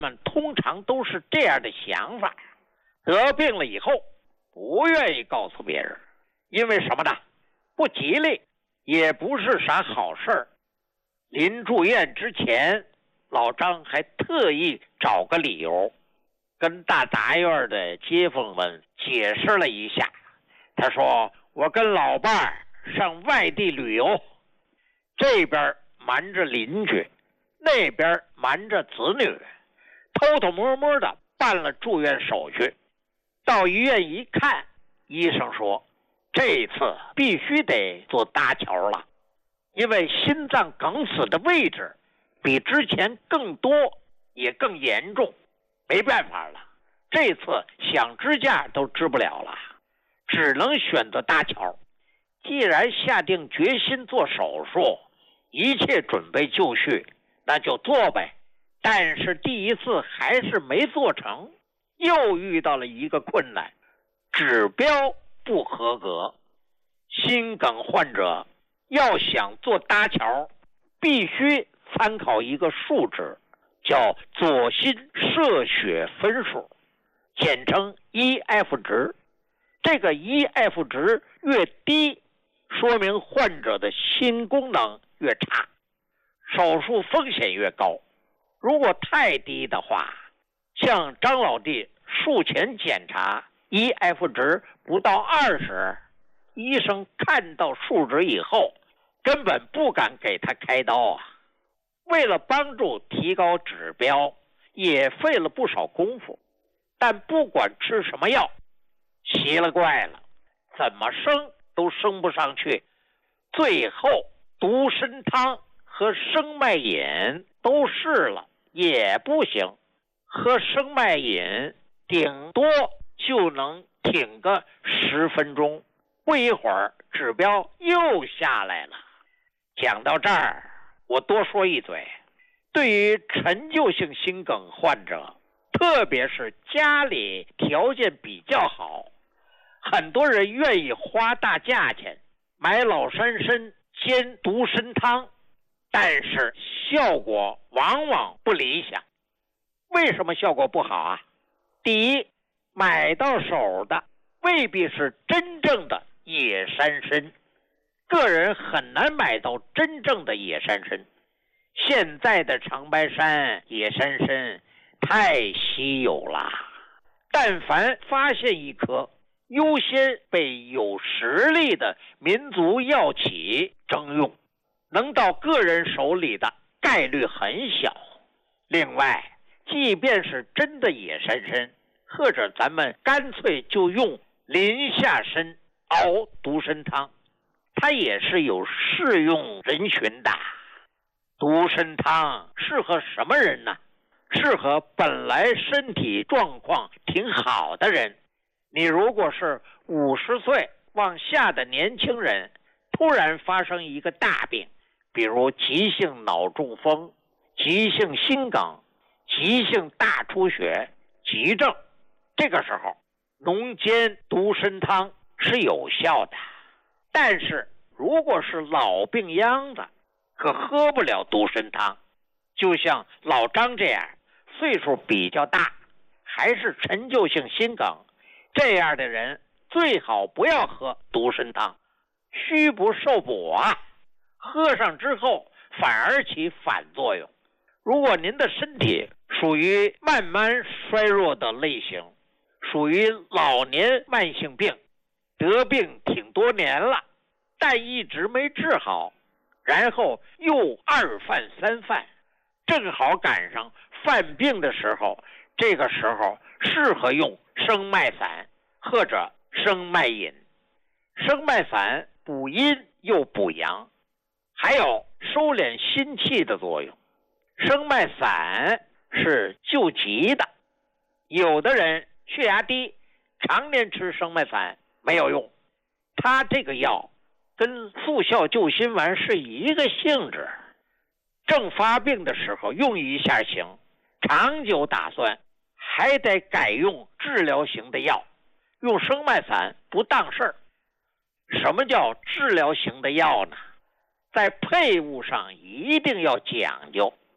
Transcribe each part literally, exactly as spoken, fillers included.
们通常都是这样的想法，得病了以后不愿意告诉别人，因为什么呢？不吉利，也不是啥好事儿。临住院之前，老张还特意找个理由跟大杂院的街坊们解释了一下。他说，我跟老伴儿上外地旅游，这边瞒着邻居，那边瞒着子女，偷偷摸摸的办了住院手续。到医院一看，医生说这次必须得做搭桥了，因为心脏梗死的位置比之前更多也更严重，没办法了，这次想支架都支不了了，只能选择搭桥。既然下定决心做手术，一切准备就绪，那就做呗。但是第一次还是没做成，又遇到了一个困难，指标不合格。心梗患者要想做搭桥，必须参考一个数值，叫左心射血分数，简称 E F 值。这个 E F 值越低，说明患者的心功能越差，手术风险越高。如果太低的话，像张老弟术前检查 E F 值不到二十，医生看到数值以后根本不敢给他开刀啊。为了帮助提高指标，也费了不少功夫，但不管吃什么药，奇了怪了，怎么升都升不上去。最后独参汤和生脉饮都试了，也不行。喝生脉饮顶多就能挺个十分钟，不一会儿指标又下来了。讲到这儿，我多说一嘴，对于陈旧性心梗患者，特别是家里条件比较好，很多人愿意花大价钱买老山参煎独参汤，但是效果往往不理想。为什么效果不好啊？第一，买到手的未必是真正的野山参，个人很难买到真正的野山参。现在的长白山野山参太稀有了，但凡发现一颗，优先被有实力的民族药企征用，能到个人手里的概率很小。另外，即便是真的野山参，或者咱们干脆就用林下参熬独参汤，它也是有适用人群的。独参汤适合什么人呢？适合本来身体状况挺好的人。你如果是五十岁往下的年轻人，突然发生一个大病，比如急性脑中风、急性心梗、急性大出血、急症，这个时候浓煎独参汤是有效的。但是如果是老病秧子，可喝不了独参汤。就像老张这样岁数比较大，还是陈旧性心梗，这样的人最好不要喝独参汤，虚不受补啊，喝上之后反而起反作用。如果您的身体属于慢慢衰弱的类型，属于老年慢性病，得病挺多年了，但一直没治好，然后又二犯三犯，正好赶上犯病的时候，这个时候适合用生脉散或者生脉饮。生脉散补阴又补阳，还有收敛心气的作用。生脉散是救急的，有的人血压低，常年吃生脉散没有用，它这个药跟速效救心丸是一个性质，正发病的时候用一下行，长久打算还得改用治疗型的药，用生脉散不当事儿。什么叫治疗型的药呢？在配伍上一定要讲究，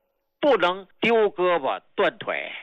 不能丢胳膊断腿。